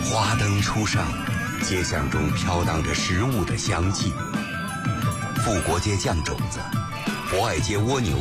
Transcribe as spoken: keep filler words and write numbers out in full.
花灯初上，街巷中飘荡着食物的香气。富国街酱肘子，博爱街蜗牛